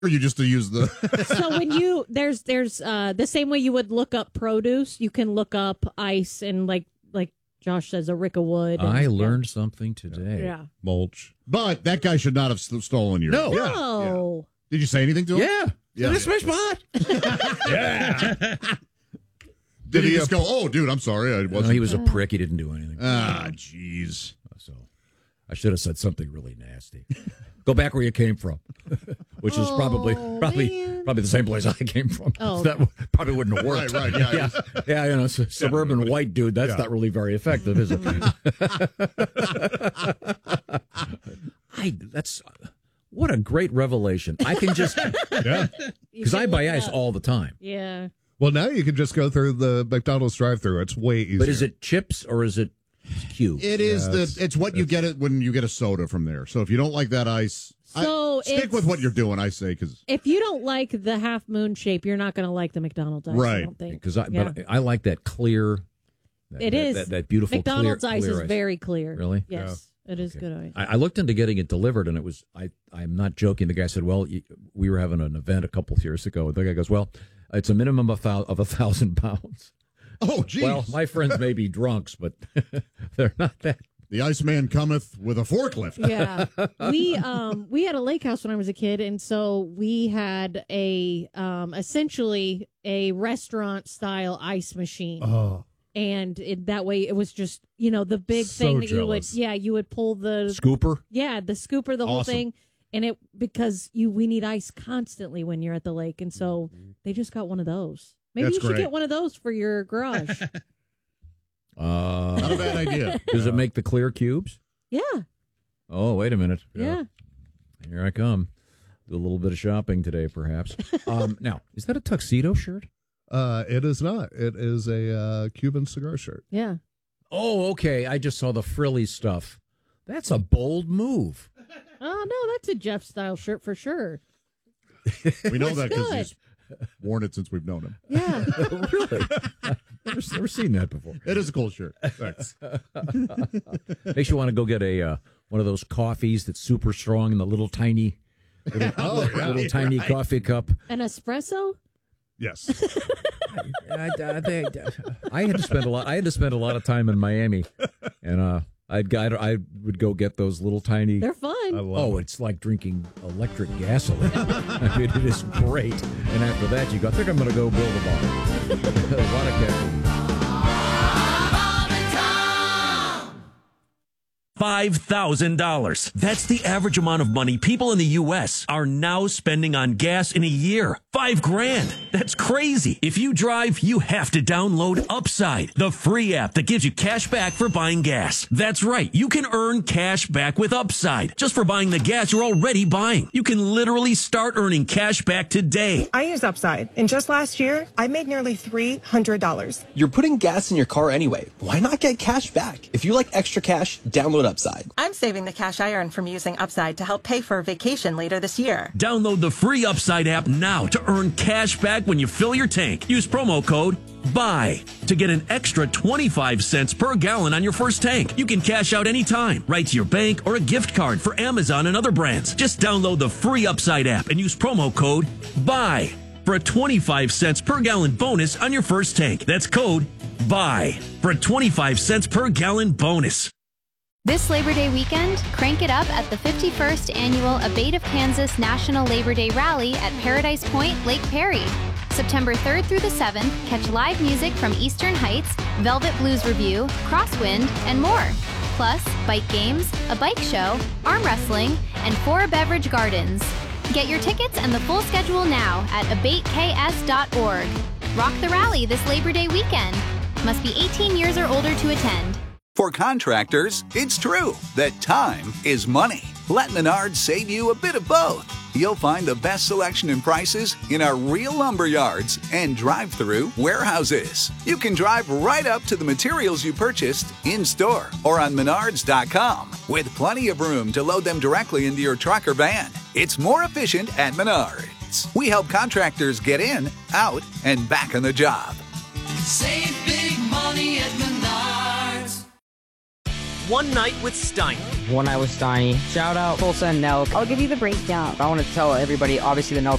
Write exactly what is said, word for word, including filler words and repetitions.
Or you just to use the... So when you, there's, there's uh, the same way you would look up produce, you can look up ice and like, like Josh says, a rick of wood. And, I learned yeah. something today. Yeah. Mulch. But that guy should not have st- stolen your... No. No. Yeah. Did you say anything to him? Yeah. Yeah. That's my spot. Yeah. Did he just go, oh, dude, I'm sorry. I wasn't. No, he was a prick. He didn't do anything. Ah, jeez. So I should have said something really nasty. Go back where you came from, which is probably Oh, probably man. probably the same place I came from. Oh. That probably wouldn't have worked. Right, right, yeah. yeah, yeah, you know, su- suburban white dude. That's Yeah. not really very effective, is it? I. That's what a great revelation. I can just Yeah. because I buy ice all the time. Yeah. Well, now you can just go through the McDonald's drive-through. It's way easier. But is it chips or is it cubes? It is Yeah, the. it's- It's what you get it when you get a soda from there. So if you don't like that ice, So I, stick it's- with what you're doing. I say because If you don't like the half moon shape, you're not going to like the McDonald's ice. I Right. don't think. Because I, Yeah. but I like that clear. That, It that, is. that, that beautiful McDonald's clear, ice clear is very clear. Really? Yes. It is Okay. good ice. I, I looked into getting it delivered, and it was I. I'm not joking. The guy said, "Well, you, we were having an event a couple of years ago." The guy goes, "Well, it's a minimum of thou- of a thousand pounds." oh, geez. Well, my friends may be drunks, but they're not that. The Iceman cometh with a forklift. Yeah, we um we had a lake house when I was a kid, and so we had a um essentially a restaurant style ice machine, Oh, and it, that way it was just you know the big So thing that you would jealous. yeah you would pull the Scooper? yeah the scooper the whole Awesome. thing, and it because you we need ice constantly when you're at the lake, and so they just got one of those. Maybe That's you should great. get one of those for your garage. Uh, Not a bad idea. Does it make the clear cubes? Yeah, Oh, wait a minute. yeah. Here I come. Do a little bit of shopping today, perhaps. Um, now, is that a tuxedo shirt? uh, it is not. It is a uh, Cuban cigar shirt. Yeah. Oh, okay. I just saw the frilly stuff. That's a bold move. Oh no, that's a Jeff style shirt for sure. We know That's that because good. he's worn it since we've known him. Yeah. Really? Never, never seen that before. It is a cool shirt. Thanks. Makes you want to go get a uh, one of those coffees that's super strong in the little tiny, little, Oh, yeah. little tiny Right. coffee cup. An espresso? Yes. I, I, they- I had to spend a lot. I had to spend a lot of time in Miami, and uh, I'd I'd- I would go get those little tiny. They're fun. I love Oh, it. it's like drinking electric gasoline. I mean, it is great. And after that, you go, I think I'm going to go build a bar. A lot of caffeine. five thousand dollars. That's the average amount of money people in the U S are now spending on gas in a year. Five grand. That's crazy. If you drive, you have to download Upside, the free app that gives you cash back for buying gas. That's right. You can earn cash back with Upside just for buying the gas you're already buying. You can literally start earning cash back today. I use Upside, and just last year, I made nearly three hundred dollars. You're putting gas in your car anyway. Why not get cash back? If you like extra cash, download Upside. I'm saving the cash I earn from using Upside to help pay for a vacation later this year. Download the free Upside app now to earn cash back when you fill your tank. Use promo code BUY to get an extra twenty-five cents per gallon on your first tank. You can cash out anytime, right to your bank or a gift card for Amazon and other brands. Just download the free Upside app and use promo code BUY for a twenty-five cents per gallon bonus on your first tank. That's code BUY for a twenty-five cents per gallon bonus. This Labor Day weekend, crank it up at the fifty-first Annual Abate of Kansas National Labor Day Rally at Paradise Point, Lake Perry. September third through the seventh, catch live music from Eastern Heights, Velvet Blues Review, Crosswind, and more. Plus, bike games, a bike show, arm wrestling, and four beverage gardens. Get your tickets and the full schedule now at abate k s dot org. Rock the rally this Labor Day weekend. Must be eighteen years or older to attend. For contractors, it's true that time is money. Let Menards save you a bit of both. You'll find the best selection and prices in our real lumber yards and drive-through warehouses. You can drive right up to the materials you purchased in-store or on menards dot com with plenty of room to load them directly into your truck or van. It's more efficient at Menards. We help contractors get in, out, and back on the job. Save big money at Menards. One Night with Steiny. One Night with Steiny. Shout out Tulsa and Nelk. I'll give you the breakdown. I want to tell everybody, obviously the Nelk